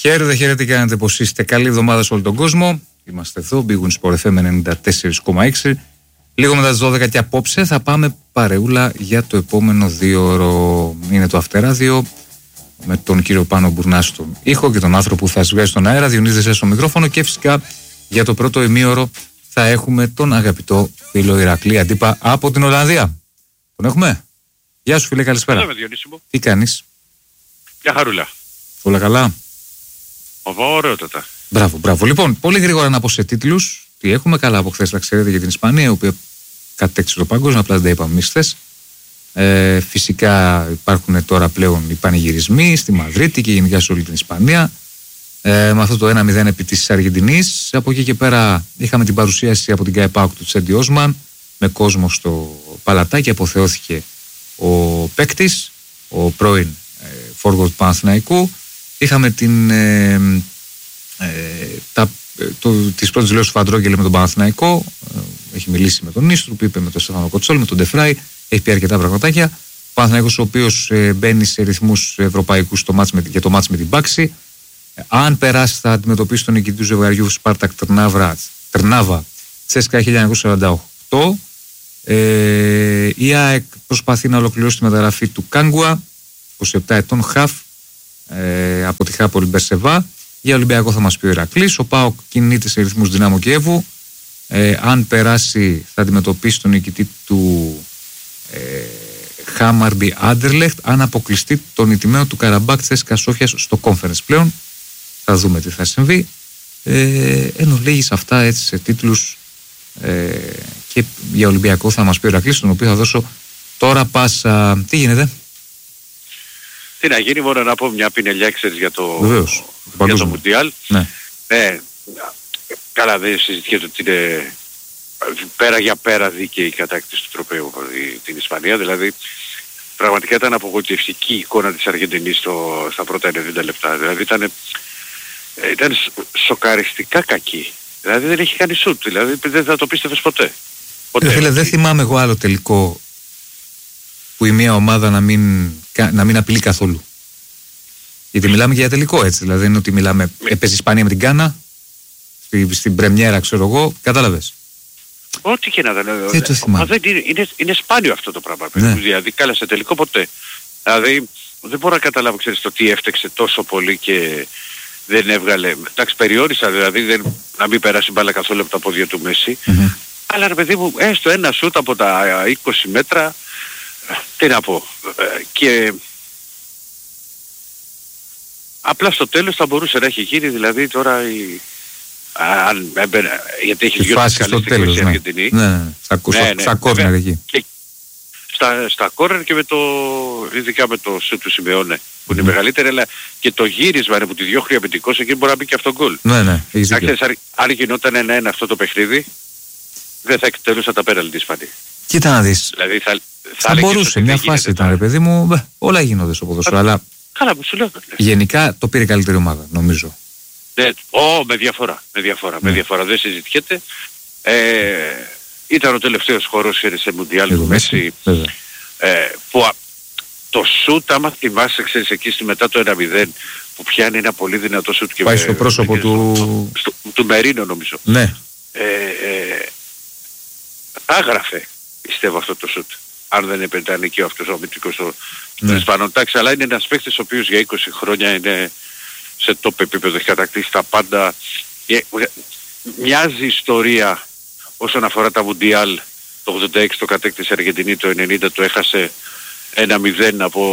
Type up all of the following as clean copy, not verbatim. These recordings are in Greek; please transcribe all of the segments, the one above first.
Χαίρετε, τι κάνετε, πως είστε? Καλή εβδομάδα σε όλο τον κόσμο. Είμαστε εδώ, Big Win Sport FM 94,6. Λίγο μετά τις 12 και απόψε θα πάμε παρεούλα για το επόμενο 2ωρο. Είναι το Αυτεράδιο με τον κύριο Πάνο Μπουρνά στον ήχο και τον άνθρωπο που θα σβγάζει στον αέρα, Διονύση στο μικρόφωνο, και φυσικά για το πρώτο ημίωρο θα έχουμε τον αγαπητό φίλο Ηρακλή Αντίπα από την Ολλανδία. Τον έχουμε? Γεια σου φίλε, καλησπέρα. Τι κάνεις? Μια χαρούλα. Όλα καλά? Ωραιότατα. Μπράβο. Λοιπόν, πολύ γρήγορα να πω σε τίτλους τι έχουμε. Καλά, από χθες τα ξέρετε για την Ισπανία, η οποία κατέκτησε το παγκόσμιο, απλά δεν τα είπαμε εμείς χθες. Φυσικά υπάρχουν τώρα πλέον οι πανηγυρισμοί στη Μαδρίτη και γενικά σε όλη την Ισπανία. Με αυτό το 1-0 επί της Αργεντινής. Από εκεί και πέρα είχαμε την παρουσίαση από την ΚΑΕΠΑΟΚ του Τσέντι Όσμαν με κόσμο στο παλατάκι. Αποθεώθηκε ο παίκτης, ο πρώην forward του Παναθηναϊκού. Είχαμε τις πρώτες δηλώσεις του Φαντρόγγελ με τον Παναθηναϊκό. Έχει μιλήσει με τον Νίστρου, είπε με τον Στέφανο Κοτσόλ, με τον Ντεφράι. Έχει πει αρκετά πραγματάκια. Ο Παναθηναϊκός, ο οποίος μπαίνει σε ρυθμούς ευρωπαϊκούς για το μάτς με την Πάξη. Αν περάσει, θα αντιμετωπίσει τον νικητή του ζευγαριού Σπάρτακ Τρνάβα Τσέσκα 1948. Η ΑΕΚ προσπαθεί να ολοκληρώσει τη μεταγραφή του Κάγκουα, 27 ετών, χαφ, από τη Χάπολη Μπερσεβά. Για Ολυμπιακό θα μας πει ο Ηρακλής. Ο ΠΑΟΚ κινείται σε ρυθμούς Δυνάμω Κιέβου. Αν περάσει, θα αντιμετωπίσει τον νικητή του Χάμαρμπι Άντερλεχτ. Αν αποκλειστεί, τον ηττημένο του Καραμπάκ Τσέσκα Σόφιας στο conference πλέον. Θα δούμε τι θα συμβεί. Εν ολίγης αυτά, έτσι σε τίτλους, και για Ολυμπιακό θα μας πει ο Ηρακλής, τον οποίο θα δώσω τώρα πάσα. Τι γίνεται? Τι να γίνει, μόνο να πω μια πινελιά, ξέρεις, για το Μουντιάλ. Ναι. Καλά, δεν συζητιέται ότι είναι πέρα για πέρα δίκαιη η κατάκτηση του τροπαίου την Ισπανία. Δηλαδή πραγματικά ήταν απογοητευτική η εικόνα της Αργεντινής στα πρώτα 90 λεπτά. Δηλαδή ήταν σοκαριστικά κακή. Δηλαδή δεν έχει κάνει σουτ. Δηλαδή δεν θα το πίστευες ποτέ. Φίλε, δεν θυμάμαι εγώ άλλο τελικό που η μία ομάδα να μην απειλεί καθόλου. Γιατί μιλάμε για τελικό, έτσι. Δηλαδή δεν είναι ότι μιλάμε. Έπαιζε η Ισπανία με την Γκάνα στην πρεμιέρα, ξέρω εγώ. Κατάλαβες? Ό,τι και να ήταν. Δεν το θυμάμαι. Είναι σπάνιο αυτό το πράγμα. Ναι. Δηλαδή κάλασε τελικό ποτέ. Δηλαδή δεν μπορώ να καταλάβω, ξέρεις, το τι έφταξε τόσο πολύ και δεν έβγαλε. Εντάξει, περιόρισα δηλαδή να μην περάσει μπάλα καθόλου από τα πόδια του Μέση. Mm-hmm. Αλλά ρε παιδί μου, έστω ένα σούτ από τα 20 μέτρα, τι να πω. Και απλά στο τέλος θα μπορούσε να έχει γίνει, δηλαδή τώρα αν έμπαινε, γιατί έχει δυο τις καλές στιγμές η Αργεντινή. Ναι, στα κόρνερ εκεί. Στα κόρνερ και ειδικά με το σούτ του Σιμεώνε, που είναι μεγαλύτερη, αλλά και το γύρισμα που τη διώχνει αμυντικός, εκεί μπορεί να μπει και αυτό γκολ. Ναι, έχεις δίκιο. Αν γινόταν 1-1 αυτό το παιχνίδι, δεν θα εκτελούσα τα πέναλτι της Ισπανία. Κοίτα να δεις. Δηλαδή θα μπορούσε, μια φάση ήταν, ρε παιδί μου, όλα γίνονται στο ποδόσφαιρο, αλλά καλά που σου λέω. γενικά το πήρε καλύτερη ομάδα, νομίζω. Ναι, με διαφορά, δεν συζητιέται. Ήταν ο τελευταίος χώρος σε Μουντιάλ του Μέση, που το σούτ, άμα θυμάσαι, ξέρεις, εκεί μετά το 1-0 που πιάνει ένα πολύ δυνατό σούτ και πάει στο πρόσωπο του Μερίνο, νομίζω. Ναι. Άγραφε, πιστεύω, αυτό το σούτ. Αν δεν ήταν εκεί αυτός ο αμυντικός των Ισπανών. Εντάξει, αλλά είναι ένας παίκτης ο οποίος για 20 χρόνια είναι σε top επίπεδο, έχει κατακτήσει τα πάντα. Μοιάζει ιστορία όσον αφορά τα Μουντιάλ. Το 86 το κατέκτησε η Αργεντινή, το 90 το έχασε 1-0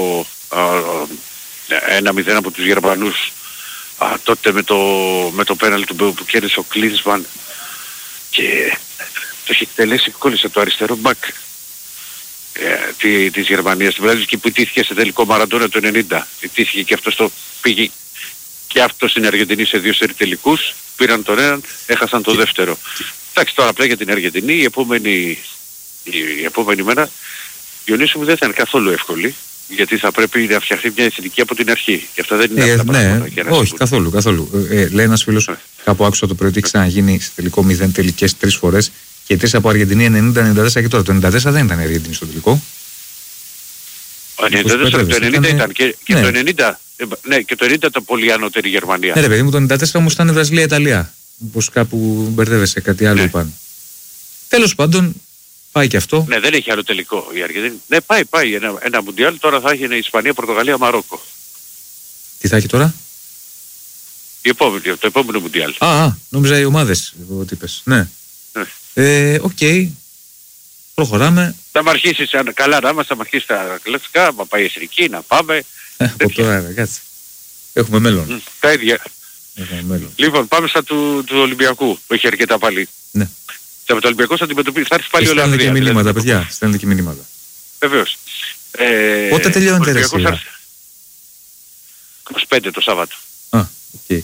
από τους Γερμανούς. Τότε με το πέναλτι που κέρδισε ο Κλίνσμαν και το έχει εκτελέσει, κόλλησε το αριστερό μπακ της Γερμανίας. Δηλαδή και που ιτήθηκε σε τελικό Μαραντόνα το 90. Ιτήθηκε και αυτός πήγε και αυτό στην Αργεντινή σε 2 σερί τελικούς. Πήραν τον έναν, έχασαν το δεύτερο. Εντάξει, τώρα απλά για την Αργεντινή η επόμενη μέρα, Διονύση μου, δεν θα είναι καθόλου εύκολη. Γιατί θα πρέπει να φτιαχτεί μια εθνική από την αρχή. Και αυτά δεν είναι αυτά τα πράγματα. Όχι, καθόλου. Λέει ένας φίλος, κάπου άκουσα το πρωί ότι έχει ξαναγίνει σε τελικό 0 τελικές 3 φορές και 3 από Αργεντινή 90-94 και τώρα. Το 94 δεν ήταν η Αργεντινή στο τελικό. Το 90 ήταν και το 90. Ναι, και το 90 ήταν πολύ ανώτερη η Γερμανία. Ναι, ρε παιδί μου, το 94 όμως ήταν Βραζιλία-Ιταλία. Όπως κάπου μπερδεύεσαι, κάτι άλλο πάνω. Τέλος πάντων, πάει και αυτό. Ναι, δεν έχει άλλο τελικό η Αργεντινή. Ναι, πάει ένα μουντιάλ. Τώρα θα έχει Ισπανία, Πορτογαλία, Μαρόκο. Τι θα έχει τώρα? Το επόμενο μουντιάλ. Νόμιζα οι ομάδες, ό,τι είπες. Ναι. Οκ. Προχωράμε. Θα μ' αρχίσεις, καλά να είμαστε, θα μ' αρχίσεις τα κλασικά, να πάει η εθνική, να πάμε. Από τώρα, κάτσε. Έχουμε μέλλον. Τα ίδια. Λοιπόν, πάμε στα του Ολυμπιακού, που έχει αρκετά πάλι. Ναι. Και από το Ολυμπιακό θα αντιμετωπίσει, θα έρθει πάλι η Ολλανδία. Στέλνετε και μηνύματα, παιδιά. Στέλνετε και μηνύματα. Βεβαίως. Πότε τελειώνεται ρε σειρά? 25 το Σάββατο. Οκ.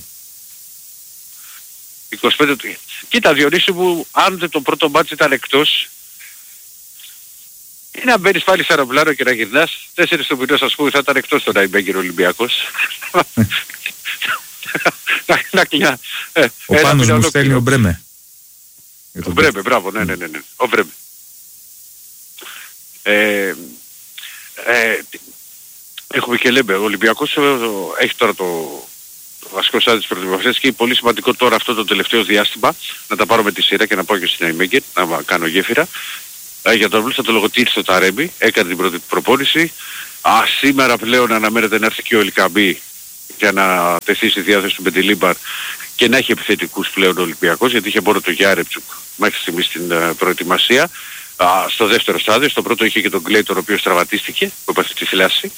25. Κοίτα Διονύση μου, αν το πρώτο μάτσι ήταν εκτός, ή να μπαίνεις πάλι σε αεροπλάνο και να γυρνάς, 4 το μηνός ας πούμε θα ήταν εκτός το Ναϊμέγγυρο Ολυμπιακός. Ο Πάνος μου στέλνει ο Μπρέμε. Ο Μπρέμε, μπράβο, ναι. Ο Μπρέμε. Έχουμε και λέμε, ο Ολυμπιακός έχει τώρα το βασικό στάδιο της προετοιμασίας και είναι πολύ σημαντικό τώρα αυτό το τελευταίο διάστημα να τα πάρω με τη σειρά και να πάω και στην Ναϊμέγγυρο, να κάνω γέφυρα. Για τον Βλούστα το λογοτήρι στο Ταρέμι, έκανε την πρώτη προπόνηση. Σήμερα πλέον αναμένεται να έρθει και ο Ελκαμπή για να τεθεί στη διάθεση του Μπεντιλίμπαρ και να έχει επιθετικούς πλέον ο Ολυμπιακός, γιατί είχε μόνο το Γιάρεψουκ μέχρι στιγμή στην προετοιμασία. Στο δεύτερο στάδιο, στο πρώτο είχε και τον Κλέιτορ ο οποίος τραυματίστηκε, που έπαθε τη θλάση.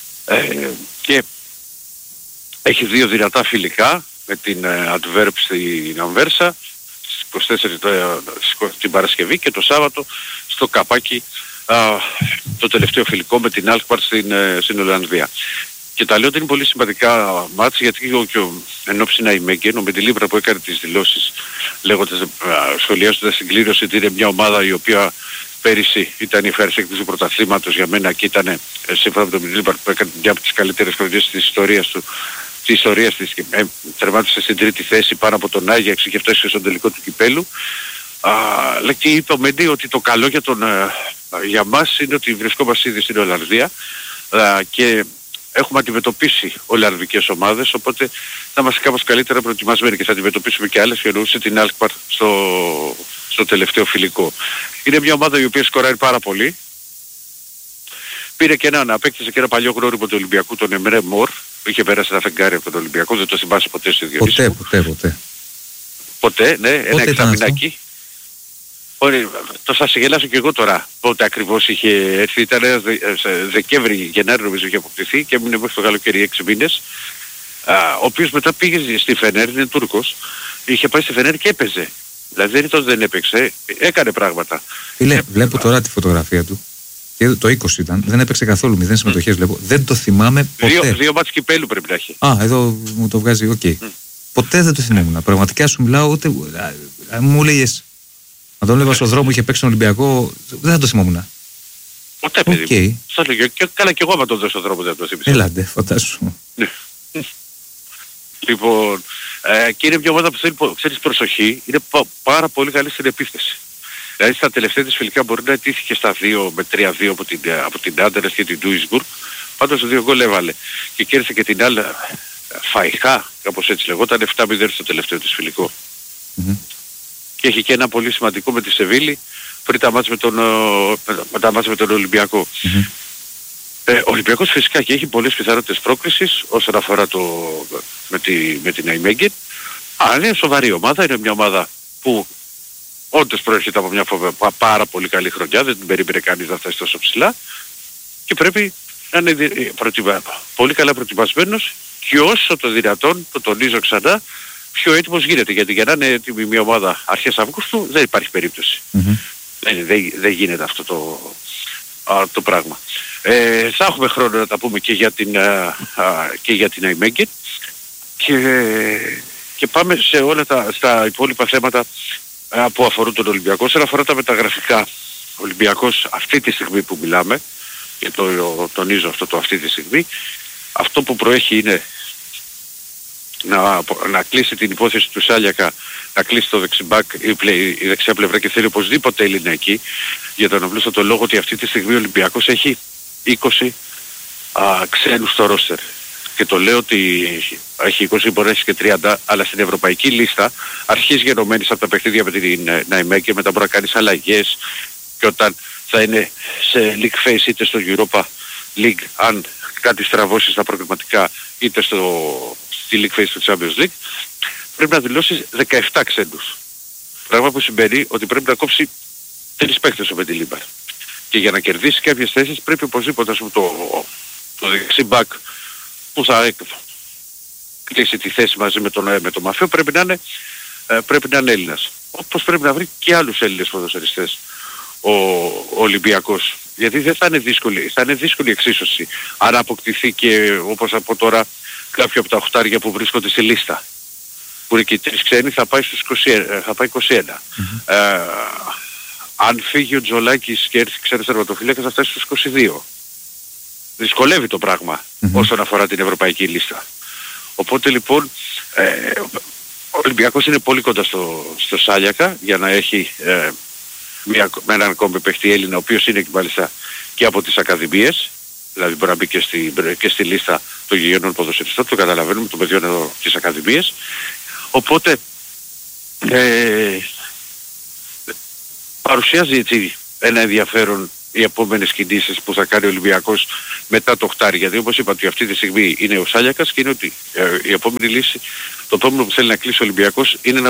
Και έχει 2 δυνατά φιλικά με την Αντβέρπ στην Αμβέρσα στις 24 την Παρασκευή και το Σάββατο στο Καπάκι το τελευταίο φιλικό με την Αλκμαρ στην Ολλανδία. Και τα λέω ότι είναι πολύ σημαντικά μάτς γιατί εν ώψη Ναϊμέγγεν, ο Μεντιλίμπρα που έκανε τις δηλώσεις λέγοντας, σχολιάζοντας την κλήρωση ότι είναι μια ομάδα η οποία πέρυσι ήταν η ευχαριστήκτης του πρωταθλήματος για μένα και ήταν σύμφωνα με τον Μεντιλίμπρα που έκανε μια από τις καλύτερες χρονιές της ιστορίας της και τερμάτισε στην 3η θέση πάνω από τον Άγιαξ και φτάσει στον τελικό του κυπέλου. Και είπε ο Μέντι ότι το καλό για μας είναι ότι βρισκόμαστε ήδη στην Ολλανδία και έχουμε αντιμετωπίσει ολλανδικές ομάδες, οπότε θα είμαστε κάπως καλύτερα προετοιμασμένοι και θα αντιμετωπίσουμε και άλλες και εννοούσε την Αλκμαρ στο τελευταίο φιλικό. Είναι μια ομάδα η οποία σκοράρει πάρα πολύ. Πήρε και απέκτησε και ένα παλιό γνώριμο του Ολυμπιακού, τον Εμρέ Μορ, που είχε περάσει ένα φεγγάρι από τον Ολυμπιακό, δεν το θυμάσαι ποτέ στη Διονύση. Ποτέ, ναι, ένα εξαμηνάκι. Το θα σε γελάσω και εγώ τώρα πότε ακριβώς είχε έρθει, ήταν Δεκέμβρη-Γενάρη νομίζω είχε αποκτηθεί και έμεινε μέχρι το καλοκαίρι 6 μήνες, ο οποίος μετά πήγε στη Φενέρ, είναι Τούρκος, είχε πάει στη Φενέρ και έπαιζε. Δηλαδή δεν ήταν ότι δεν έπαιξε, έκανε πράγματα. Βλέπω τώρα τη φωτογραφία του. Και το 20 ήταν, δεν έπαιξε καθόλου, 0 συμμετοχές βλέπω. Δεν το θυμάμαι ποτέ. 2 μάτς κυπέλου πρέπει να έχει. Εδώ μου το βγάζει, οκ. Ποτέ δεν το θυμόμουν. Πραγματικά σου μιλάω, ούτε μου λέγες. Να τον έλεγα στον δρόμο, είχε παίξει τον Ολυμπιακό, δεν θα το θυμόμουν. Ποτέ παιδί μου. Στο έλεγα και καλά και εγώ άμα τον δω στον δρόμο δεν θα το θυμηθώ. Έλαντε, φαντάσου. Λοιπόν, και είναι μια ομάδα που θέλει, ξέρεις, προσοχή, είναι πάρα πολύ καλή στην επίθεση. Δηλαδή στα τελευταία της φιλικά μπορεί να ετήθηκε στα 2 με 3-2 από την Άντερες και την Ντούισμπουργκ. Πάντως 2 γκολ έβαλε. Και κέρδισε και την άλλη Φαϊχά, κάπως έτσι λεγόταν, 7-0 στο τελευταίο της φιλικό. Και έχει και ένα πολύ σημαντικό με τη Σεβίλη πριν τα μάτς με τον Ολυμπιακό. Ο Ολυμπιακός φυσικά και έχει πολλές πιθανότητες πρόκρισης όσον αφορά με την Ναϊμέγγεν. Αλλά είναι σοβαρή ομάδα, είναι μια ομάδα που όντως προέρχεται από μια πάρα πολύ καλή χρονιά, δεν την περίμενε κανείς να φτάσει τόσο ψηλά και πρέπει να είναι πολύ καλά προετοιμασμένος και όσο το δυνατόν, το τονίζω ξανά, πιο έτοιμος γίνεται, γιατί για να είναι έτοιμη μια ομάδα αρχές Αυγούστου δεν υπάρχει περίπτωση. Δεν γίνεται αυτό το πράγμα. Θα έχουμε χρόνο να τα πούμε και για την Ναϊμέγγεν και πάμε σε όλα στα υπόλοιπα θέματα που αφορούν τον Ολυμπιακό. Όσον αφορά τα μεταγραφικά, ο Ολυμπιακός αυτή τη στιγμή που μιλάμε, και το τονίζω αυτό αυτή τη στιγμή, αυτό που προέχει είναι να κλείσει την υπόθεση του Σάλιακα, να κλείσει το δεξιμπάκ η δεξιά πλευρά και θέλει οπωσδήποτε Έλληνα εκεί, για τον απλούστατο λόγο ότι αυτή τη στιγμή ο Ολυμπιακός έχει 20 ξένους στο ρόστερ. Και το λέω ότι έχει 20 μπορέσεις και 30, αλλά στην ευρωπαϊκή λίστα αρχίζει γενομένης από τα παιχνίδια με την Ναϊμέκερ, μετά μπορεί να κάνεις αλλαγές και όταν θα είναι σε league phase είτε στο Europa League, αν κάτι στραβώσει στα προγραμματικά, είτε στη league phase του Champions League, πρέπει να δηλώσεις 17 ξένους. Πράγμα που σημαίνει ότι πρέπει να κόψει 3 παίκτες ο Μεντιλίμπαρ. Και για να κερδίσει κάποιες θέσεις πρέπει οπωσδήποτε το δεξί μπακ που θα κλείσει τη θέση μαζί με τον Μαφέο πρέπει να είναι Έλληνας. Όπως πρέπει να βρει και άλλους Έλληνες ποδοσφαιριστές ο Ολυμπιακός. Γιατί δεν θα είναι δύσκολη εξίσωση αν αποκτηθεί και όπως από τώρα κάποιο από τα οχτάρια που βρίσκονται στη λίστα. Που είναι και οι 3 ξένοι θα πάει στους 21. Αν φύγει ο Τζολάκης και έρθει ξένος τερματοφύλακας θα φτάσει στους 22. Δυσκολεύει το πράγμα όσον αφορά την ευρωπαϊκή λίστα. Οπότε λοιπόν ο Ολυμπιακός είναι πολύ κοντά στο Σάλιακα για να έχει με έναν ακόμη παίχτη Έλληνα, ο οποίος είναι μάλιστα και από τις ακαδημίες, δηλαδή μπορεί να μπει και στη λίστα των γηγενών ποδοσφαιριστών, το καταλαβαίνουμε, των παιδιών εδώ της ακαδημίες. Οπότε παρουσιάζει έτσι ένα ενδιαφέρον οι επόμενες κινήσεις που θα κάνει ο Ολυμπιακός μετά το χτάρι. Γιατί όπως είπα ότι αυτή τη στιγμή είναι ο Σάλιακας και είναι ότι η επόμενη λύση, το επόμενο που θέλει να κλείσει ο Ολυμπιακός είναι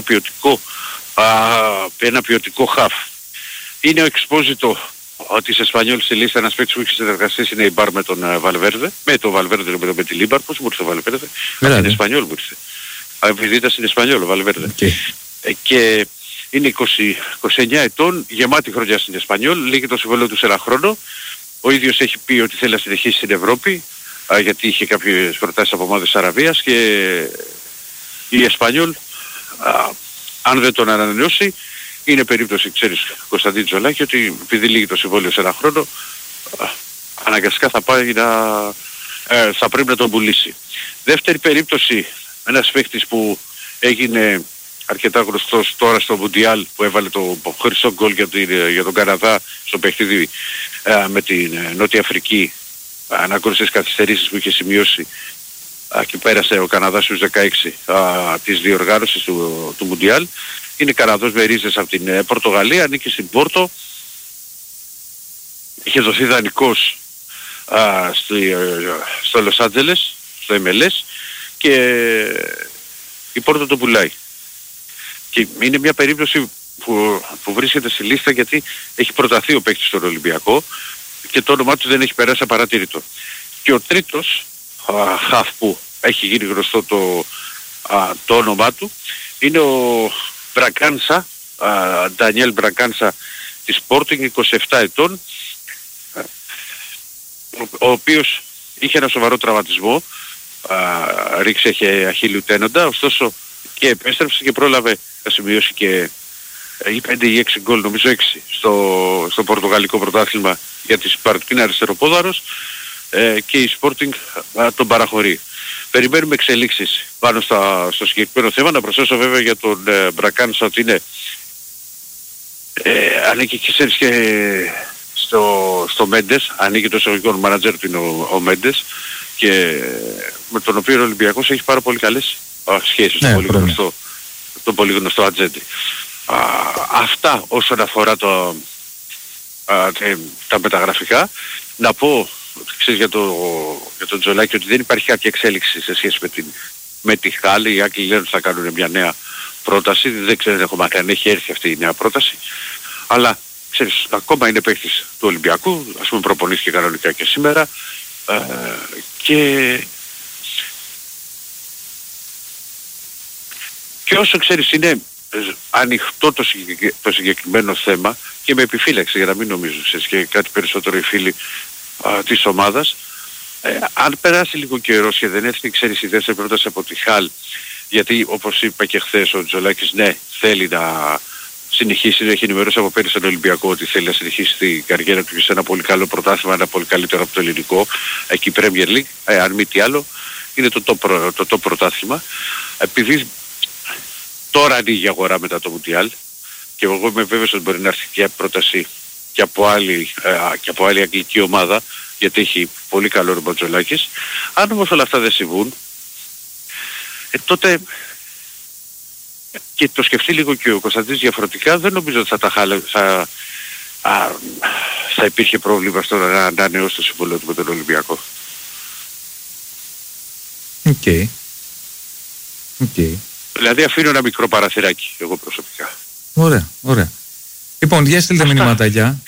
ένα ποιοτικό χαφ. Είναι ο Εξπόζητο της Εσπανιόλ στη λίστα, ένας παίκτης που έχει συνεργαστεί είναι η Μπαρ με τον Βαλβέρδε. Με τον Βαλβέρδε με τον Μεντιλίμπαρ, πώς μου ήρθε ο Βαλβέρδε. Είναι Εσπανιόλ μου ήρθε. Επειδή ήταν στην Εσπανιόλ ο Βαλβέρδε. Και είναι 29 ετών, γεμάτη χρονιά στην Εσπανιόλ, λύγει το συμβόλαιο του σε ένα χρόνο. Ο ίδιος έχει πει ότι θέλει να συνεχίσει στην Ευρώπη, γιατί είχε κάποιες προτάσεις από ομάδες Αραβίας και η Εσπανιόλ, αν δεν τον ανανεώσει, είναι περίπτωση, ξέρεις, Κωνσταντίν Τζολάκη, ότι επειδή λύγει το συμβόλαιο σε ένα χρόνο, αναγκαστικά θα πρέπει να τον πουλήσει. Δεύτερη περίπτωση, ένας παίκτης που έγινε αρκετά γνωστός τώρα στο Μουντιάλ, που έβαλε το χρυσό γκολ για τον Καναδά στο παιχνίδι με την Νότια Αφρική, ανάκρουσε τις καθυστερήσεις που είχε σημειώσει και πέρασε ο Καναδάς στους 16 της διοργάνωσης του Μουντιάλ. Είναι Καναδός με ρίζες από την Πορτογαλία, ανήκει στην Πόρτο, είχε δοθεί δανεικός στο Λος Άντζελες, στο MLS, και η Πόρτο το πουλάει. Και είναι μια περίπτωση που βρίσκεται στη λίστα γιατί έχει προταθεί ο παίκτης στον Ολυμπιακό και το όνομά του δεν έχει περάσει απαρατήρητο. Και ο τρίτος χαφ που έχει γίνει γνωστό το όνομά του είναι ο Μπρακάνσα, Ντανιέλ Μπρακάνσα της Sporting, 27 ετών, ο οποίος είχε ένα σοβαρό τραυματισμό, ρίξε αχίλλιου τένοντα, ωστόσο και επέστρεψε και πρόλαβε να σημειώσει και 5 ή 6 γκολ, νομίζω 6 στο πορτογαλικό πρωτάθλημα για τη Σπάρτ, είναι αριστεροπόδαρος, και η Sporting τον παραχωρεί. Περιμένουμε εξελίξεις πάνω στο συγκεκριμένο θέμα. Να προσθέσω βέβαια για τον Μπρακάνσα ότι είναι ανήκει και στο Μέντες, ανήκει το εισαγωγικό μάνατζερ του είναι ο Μέντες, και με τον οποίο ο Ολυμπιακός έχει πάρα πολύ καλές σχέσεις, το πολύ γνωστό ατζέντη. Αυτά όσον αφορά τα μεταγραφικά. Να πω, ξέρεις, για τον Τζολάκη ότι δεν υπάρχει κάποια εξέλιξη σε σχέση με τη Χάλη. Οι Άγγλοι λένε ότι θα κάνουν μια νέα πρόταση. Δεν ξέρω ακόμα αν έχει έρθει αυτή η νέα πρόταση. Αλλά ξέρεις, ακόμα είναι παίκτης του Ολυμπιακού. Ας πούμε προπονήθηκε κανονικά και σήμερα. Και όσο ξέρεις είναι ανοιχτό το συγκεκριμένο θέμα και με επιφύλαξη, για να μην νομίζω και κάτι περισσότερο οι φίλοι της ομάδας, αν περάσει λίγο καιρός και δεν έρθει, ξέρεις, η δεύτερη πρόταση από τη Χάλ, γιατί όπως είπα και χθες ο Τζολάκης θέλει να συνεχίσει, έχει ενημερώσει από πέρυσι τον Ολυμπιακό ότι θέλει να συνεχίσει την καριέρα του σε ένα πολύ καλό πρωτάθλημα, ένα πολύ καλύτερο από το ελληνικό, εκεί Premier League, αν μη τι άλλο, είναι το top πρωτάθλημα. Επειδή τώρα ανοίγει η αγορά μετά το Μουντιάλ και εγώ είμαι βέβαιος ότι μπορεί να έρθει και πρόταση και από άλλη αγγλική ομάδα, γιατί έχει πολύ καλό ρυθμό Τζολάκης. Αν όμως όλα αυτά δεν συμβούν, τότε και το σκεφτεί λίγο και ο Κωνσταντίνης διαφορετικά, δεν νομίζω ότι θα υπήρχε πρόβλημα στο να ανανεώσει το συμβόλαιο του με τον Ολυμπιακό. Οκ. Δηλαδή αφήνω ένα μικρό παραθυράκι εγώ προσωπικά. Ωραία. Λοιπόν, για στείλτε μηνύματάκια.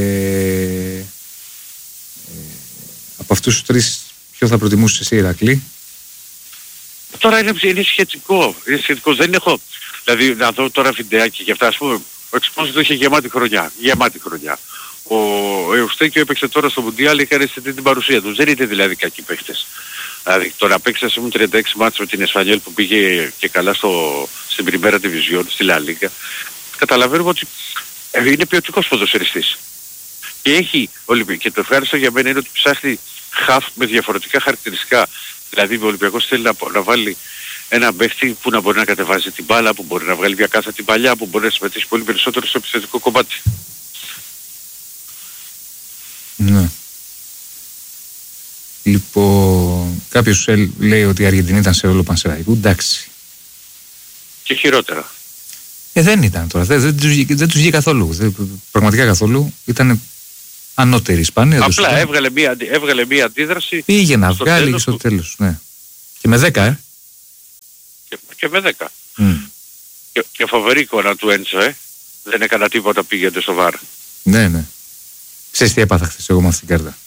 Από αυτούς τους τρεις ποιο θα προτιμούσες εσύ, Ηρακλή? Τώρα είναι σχετικό. Δεν έχω. Δηλαδή να δω τώρα βιντεάκι για αυτά. Ας πούμε, ο Εξπόσιτο είχε γεμάτη χρονιά. Ο Εουστέκιο έπαιξε τώρα στο Μουντιάλ, έκανε την παρουσία του. Δεν είναι δηλαδή κακοί παίχτες. Δηλαδή το να παίξει ας πούμε 36 μάτσες με την Εσπανιόλ που πήγε και καλά στην Πριμέρα Division, στη Λα Λίγκα, καταλαβαίνουμε ότι είναι ποιοτικός ποδοσφαιριστής. Και το ευχάριστο για μένα είναι ότι ψάχνει χαφ με διαφορετικά χαρακτηριστικά. Δηλαδή ο Ολυμπιακός θέλει να βάλει ένα παίχτη που να μπορεί να κατεβάζει την μπάλα, που μπορεί να βγάλει μια κάθετη παλιά, που μπορεί να συμμετέχει πολύ περισσότερο στο επιθετικό κομμάτι. Ναι. Λοιπόν, κάποιος λέει ότι η Αργεντινή ήταν σε ρόλο Πανσεραϊκού. Εντάξει. Και χειρότερα. Δεν ήταν τώρα. Δεν τους βγήκε καθόλου. Πραγματικά καθόλου. Ήταν ανώτερη Ισπανία. Απλά έβγαλε μία αντίδραση. Πήγε να βγάλει στο τέλος. Ναι. Και με 10, Και με 10. Και φοβερή εικόνα του Έντσο, Δεν έκανα τίποτα, πήγαινε στο βάρ. Ναι. Ξέρεις τι έπαθα χθες εγώ με αυτήν την κάρτα?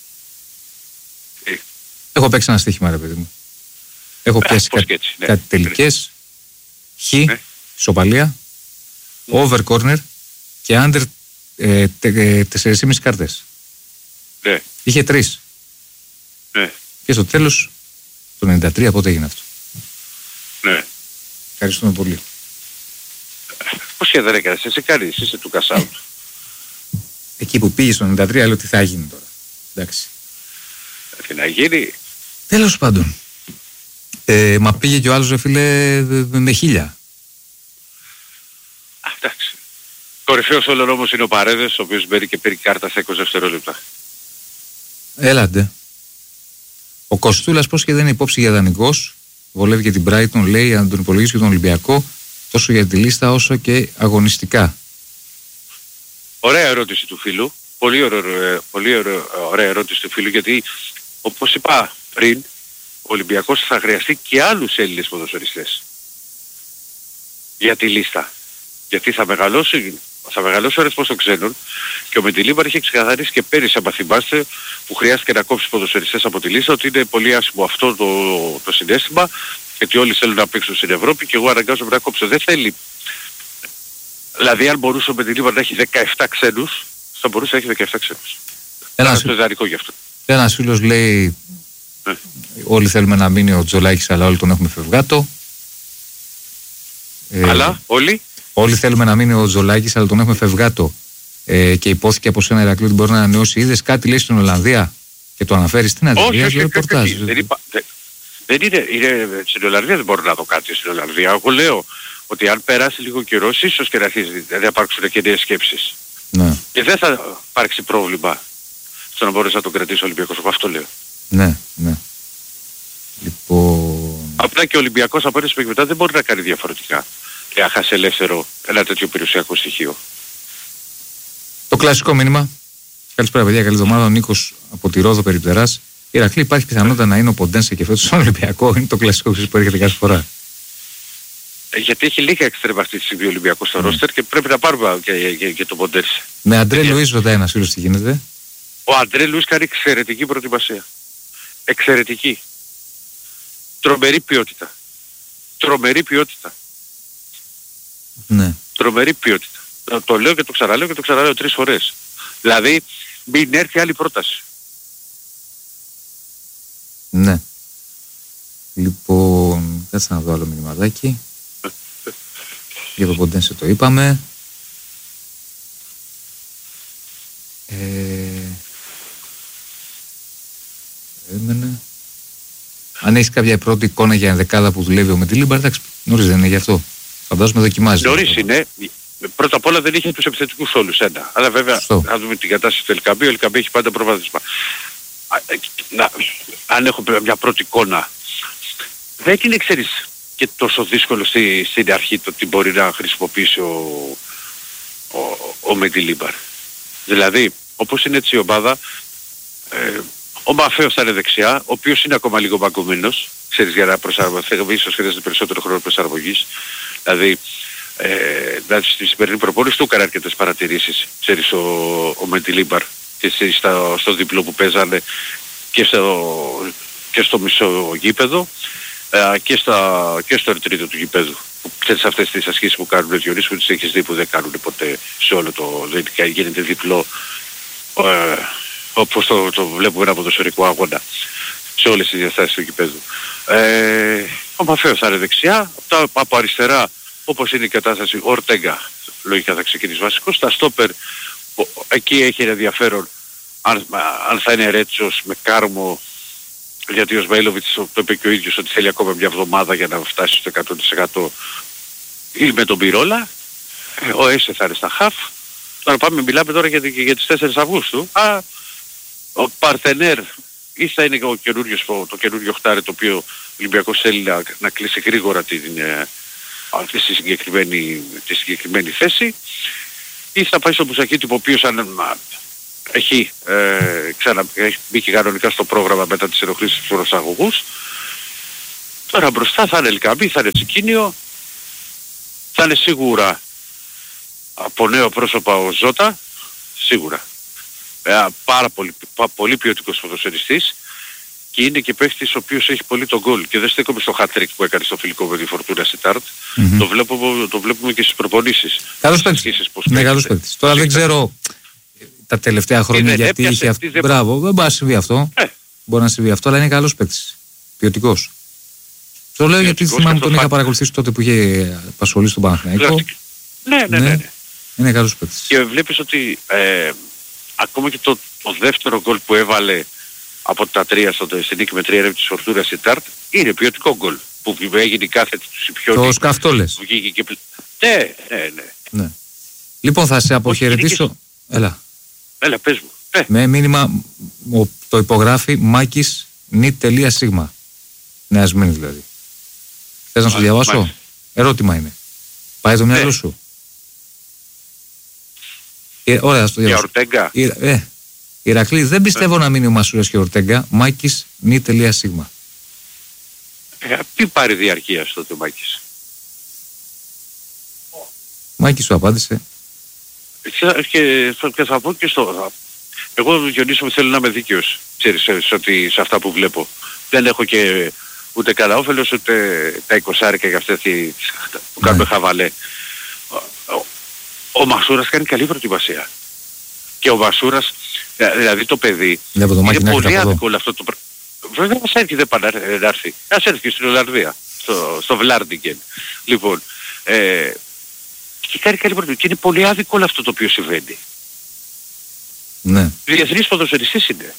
Έχω παίξει ένα στοίχημα, ρε παιδί μου. Έχω πιάσει κάτι τελικές, χ, ισοπαλία, over corner και under 4,5 κάρτες. Ναι. Είχε 3. Ναι. Και στο τέλος, το 93, πότε έγινε αυτό? Ναι. Ευχαριστούμε πολύ. Πώς και δεν έκανες, εσύ κάνεις, είσαι του Κασάουτ. Εκεί που πήγε στο 93, λέω τι θα γίνει τώρα. Εντάξει. Τι να γίνει. Τέλος πάντων. Μα πήγε και ο άλλος, ρε φίλε, με 1000. Εντάξει. Κορυφαίος όλων όμως είναι ο Παρέδες, ο οποίος μπαίνει και πήρε κάρτα στα 20 δευτερόλεπτα. Έλαντε. Ο Κοστούλας πώς και δεν είναι υπόψη για δανεικός. Βολεύει και την Brighton, λέει, αν τον υπολογίσει και τον Ολυμπιακό, τόσο για τη λίστα όσο και αγωνιστικά. Ωραία ερώτηση του φίλου. Πολύ ωραία ερώτηση του φίλου, γιατί όπως είπα πριν, ο Ολυμπιακός θα χρειαστεί και άλλους Έλληνες ποδοσφαιριστές για τη λίστα. Γιατί θα μεγαλώσει ο αριθμός των ξένων και ο Μεντιλίμπαρ είχε ξεκαθαρίσει και πέρυσι, αν θυμάστε, που χρειάστηκε να κόψει ποδοσφαιριστές από τη λίστα, ότι είναι πολύ άσχημο αυτό το συναίσθημα, γιατί όλοι θέλουν να παίξουν στην Ευρώπη και εγώ αναγκάζομαι να κόψω. Δεν θέλει. Δηλαδή αν μπορούσε ο Μεντιλίμπαρ να έχει 17 ξένους, θα μπορούσε να έχει 17 ξένους. Είναι ιδανικό γι' αυτό. Ένας φίλος λέει, όλοι θέλουμε να μείνει ο Τζολάκης, αλλά όλοι τον έχουμε φευγάτο. Αλλά όλοι θέλουμε να μείνει ο Τζολάκης, αλλά τον έχουμε φευγάτο. Και υπόθηκε από σένα, Ηρακλή, ότι μπορεί να ανανεώσει. Είδες κάτι, λέει, στην Ολλανδία και το αναφέρει στην Αντιλία. Όχι, δεν είναι, στην Ολλανδία δεν μπορώ να δω κάτι στην Ολλανδία. Εγώ λέω ότι αν περάσει λίγο καιρός, ίσως και να αρχίσει να υπάρξουν και νέες σκέψεις. Ναι. Και δεν θα υπάρξει πρόβλημα στο να μπορέσει να τον κρατήσει ο Ολυμπιακός. Από αυτό λέω. Ναι. Λοιπόν... Απλά και ο Ολυμπιακός από ένα σημείο μετά δεν μπορεί να κάνει διαφορετικά. Να χάσει ελεύθερο ένα τέτοιο περιουσιακό στοιχείο. Το κλασικό μήνυμα. Καλησπέρα, παιδιά. Καλή εβδομάδα. Ο Νίκος από τη Ρόδο, Περιπτεράς. Ηρακλή, υπάρχει πιθανότητα να είναι ο Ποντένσε και φέτος στον Ολυμπιακό? Είναι το κλασικό που έρχεται κάθε φορά. Γιατί έχει λίγα εξτρέμ αυτή τη στιγμή ο Ολυμπιακός στο ρόστερ και πρέπει να πάρουμε και τον Ποντένσε. Με Αντρέ Λουίς ρωτάει ένας φίλος τι γίνεται. Ο Αντρέ Λουίς κάνει εξαιρετική προετοιμασία. Εξαιρετική. Τρομερή ποιότητα. Ναι. Τρομερή ποιότητα. Το λέω και το ξαναλέω και το ξαναλέω 3 φορές. Δηλαδή μην έρθει άλλη πρόταση. Ναι. Λοιπόν, κάτσε να δω άλλο μηνυματάκι. Για το Ποντένσε το είπαμε. Έμενε. Αν έχεις κάποια πρώτη εικόνα για ενδεκάδα που δουλεύει ο Μεντιλίμπαρ, εντάξει, νωρίς δεν είναι γι' αυτό. Φαντάζομαι δοκιμάζει. Νωρίς είναι. Πρώτα απ' όλα δεν είχε τους επιθετικούς όλους, ένα. Αλλά βέβαια, αν δούμε την κατάσταση του Ελκαμπή, ο Ελκαμπή έχει πάντα προβάδισμα. αν έχω μια πρώτη εικόνα, δεν είναι, ξέρεις, και τόσο δύσκολο στην αρχή το τι μπορεί να χρησιμοποιήσει ο Μεντιλίμπαρ. Δηλαδή, όπως είναι έτσι η ομάδα, ο Μαφέος θα είναι δεξιά, ο οποίος είναι ακόμα λίγο μπαγκωμένος, ξέρεις, για να προσαρμοστεί, ίσως χρειάζεται περισσότερο χρόνο προσαρμογής. Δηλαδή, στη σημερινή προπόνηση του έκανε αρκετές παρατηρήσεις, ξέρεις, ο Μεντιλίμπαρ, και στο διπλό που παίζανε και στο μισό γήπεδο και στο τρίτο του γηπέδου. Ξέρεις αυτές τις ασκήσεις που κάνουν οι Διονύσους, που τις έχεις δει, που δεν κάνουν ποτέ σε όλο το... Δεν γίνεται διπλό όπως το βλέπουμε ένα ποδοσφαιρικό αγώνα σε όλες τις διαστάσεις του γηπέδου. Ο Μαφέος θα είναι δεξιά, από αριστερά, όπως είναι η κατάσταση, ο Ορτέγκα λογικά θα ξεκινήσει βασικός. Στα στόπερ, εκεί έχει ενδιαφέρον αν θα είναι Ρέτσος με Κάρμο, γιατί ο Σμαίλοβιτς το είπε και ο ίδιος ότι θέλει ακόμα μια εβδομάδα για να φτάσει στο 100%, ή με τον Πυρόλα. Ο Έσε θα είναι στα χαφ. Τώρα μιλάμε τώρα για τις 4 Αυγούστου. Ο Παρθενέρ ή θα είναι το καινούριο χτάρι, το οποίο ο Ολυμπιακός θέλει να κλείσει γρήγορα τη συγκεκριμένη θέση, ή θα πάει στο Μπουσακίτη, ο οποίος έχει μπήκε κανονικά στο πρόγραμμα μετά τις ενοχλήσεις του προσαγωγούς. Τώρα μπροστά θα είναι Ελκαμπή, θα είναι Τσικίνιο, θα είναι σίγουρα από νέο πρόσωπα ο Ζώτα, σίγουρα. Πάρα πολύ ποιοτικός ποδοσφαιριστής, και είναι και παίχτης ο οποίος έχει πολύ τον γκολ, και δεν στέκομαι στο hat-trick που έκανε στο φιλικό με τη Φορτούνα Σιτάρτ. Το βλέπουμε και στις προπονήσεις. Καλός παίκτης. Ναι, καλός παίκτης. Τώρα δεν ξέρω τα τελευταία χρόνια γιατί είχε αυτό. Μπράβο, δεν μπορεί να συμβεί αυτό. Μπορεί να συμβεί αυτό, αλλά είναι καλός παίκτης. Ποιοτικός. Το λέω γιατί θυμάμαι τον είχα παρακολουθήσει τότε που είχε απασχολήσει τον Παναθηναϊκό. Ναι. Είναι καλός παίκτης. Και βλέπεις ότι ακόμα και το δεύτερο γκολ που έβαλε από τα 3 στην νίκη με 3 της Φορτούνας Σιτάρτ είναι ποιοτικό γκολ. Που έγινε η κάθετη του Σιπιώτη. Το σκαφτόλες. Ναι. Λοιπόν, θα σε αποχαιρετήσω. Έλα, πες μου. Με μήνυμα το υπογράφει Μάκης νιτ.σίγμα. Νέα Σμύρνη δηλαδή. Θες να σου διαβάσω? Ερώτημα είναι. Πάει το μυαλό σου? Ωραία, θα το διαβάσω. Για Ορτέγκα. Ηρακλή, δεν πιστεύω να μείνει ο Μασούρας και ο Ορτέγκα. Μάκης νιτ.σίγμα. Τι πάρει διαρκεία στο το Μάκης? Μάκης σου απάντησε. Και θα πω και εγώ Διονύσου θέλω να είμαι δίκαιος, ξέρεις, σε αυτά που βλέπω. Δεν έχω και ούτε καλά όφελος, ούτε τα 20 για αυτές που κάνουμε χαβαλέ. Ο Μασούρας κάνει καλή προετοιμασία. Και ο Μασούρας, δηλαδή το παιδί, είναι πολύ άδικο όλο αυτό το πράγμα. Βέβαια ας έρθει, δεν πάνε να έρθει. Ας έρθει στην Ολλανδία, στο Βλάρντιγκεν. Λοιπόν, και κάνει καλή προετοιμασία. Και είναι πολύ άδικο όλο αυτό το οποίο συμβαίνει. Ναι. Διεθνής ποδοσφαιριστής είναι.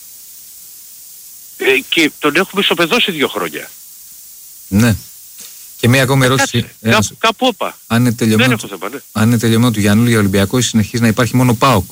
Και τον έχουμε ισοπεδώσει 2 χρόνια. Ναι. Και μια ακόμη ερώτηση. Κάπου όπα. Αν είναι τελειωμένο του Γιαννούλη για Ολυμπιακό ή συνεχίζει να υπάρχει μόνο ΠΑΟΚ?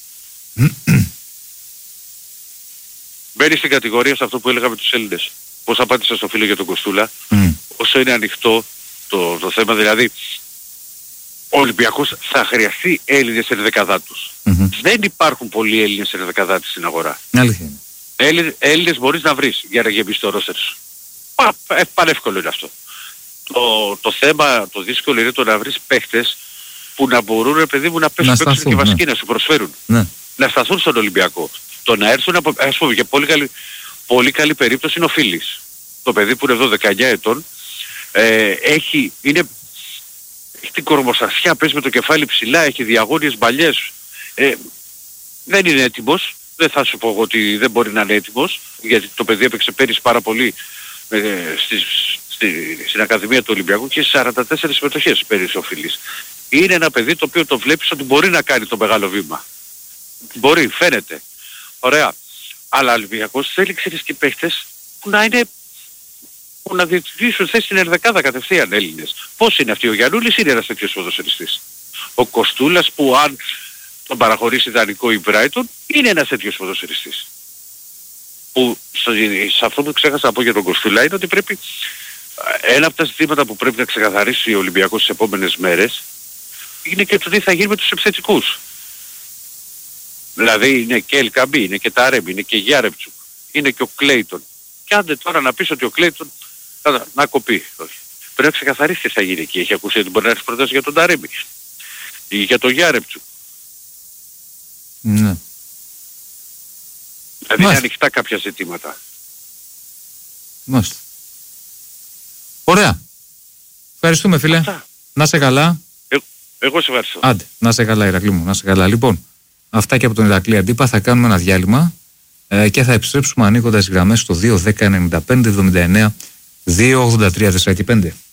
Μπαίνει στην κατηγορία σε αυτό που έλεγα με τους Έλληνες. Πώς απάντησα στο φίλο για τον Κοστούλα. Όσο είναι ανοιχτό το θέμα, δηλαδή ο Ολυμπιακός θα χρειαστεί Έλληνες σε δεκαδά τους. Δεν υπάρχουν πολλοί Έλληνες σε δεκαδά της στην αγορά. Αλήθεια είναι. Έλληνες μπορείς να βρεις για να γεμίσεις το ρόστερ σου. Πανεύκολο είναι αυτό. Το θέμα, το δύσκολο είναι το να βρεις παίχτες που να μπορούν, παιδί μου, να παίξουν και βασικοί, να σου προσφέρουν. Ναι. Να σταθούν στον Ολυμπιακό. Το να έρθουν από, ας πούμε, για πολύ καλή περίπτωση είναι ο Φίλης. Το παιδί που είναι εδώ 19 ετών, έχει την κορμοστασιά, παίζει με το κεφάλι ψηλά, έχει διαγώνιες μπαλιές. Δεν είναι έτοιμος. Δεν θα σου πω εγώ ότι δεν μπορεί να είναι έτοιμος, γιατί το παιδί έπαιξε πέρυσι πάρα πολύ στην Ακαδημία του Ολυμπιακού και 44 συμμετοχές πέρυσι ο Φίλης. Είναι ένα παιδί το οποίο το βλέπεις ότι μπορεί να κάνει το μεγάλο βήμα. Μπορεί, φαίνεται. Ωραία. Αλλά ο Ολυμπιακός θέλει, ξέρεις, και παίχτες που να διεκδικήσουν θέση στην ενδεκάδα κατευθείαν Έλληνες. Πώς είναι αυτοί? Ο Γιαννούλης είναι ένας τέτοιος ποδοσφαιριστής. Ο Κοστούλας, που αν τον παραχωρήσει ιδανικό η Brighton, είναι ένας τέτοιος ποδοσφαιριστής. που σε αυτό που ξέχασα να πω για τον Κοστούλα είναι ότι πρέπει ένα από τα ζητήματα που πρέπει να ξεκαθαρίσει ο Ολυμπιακός στις επόμενες μέρες είναι και το τι θα γίνει με τους επιθετικούς. Δηλαδή είναι και Ελκαμπή, είναι και Ταρέμι, είναι και Γιάρεμτσουκ, είναι και ο Κλέιτον. Και άντε τώρα να πεις ότι ο Κλέιτον να κοπεί. Πρέπει να ξεκαθαρίσει τι θα γίνει εκεί. Έχει ακούσει ότι μπορεί να έρθει προτάσεις για τον Ταρέμι ή για τον Γιάρεμτσουκ. Ναι. Δηλαδή είναι ανοιχτά κάποια ζητήματα. Μάλιστα. Ωραία. Ευχαριστούμε, φίλε. Αυτά. Να είσαι καλά. Εγώ σε ευχαριστώ. Άντε, να είσαι καλά, Ηρακλή μου. Να είσαι καλά. Λοιπόν, αυτά και από τον Ηρακλή Αντίπα. Θα κάνουμε ένα διάλειμμα και θα επιστρέψουμε ανοίγοντας γραμμές στο 2-10-95-79 2-83-4 και 5.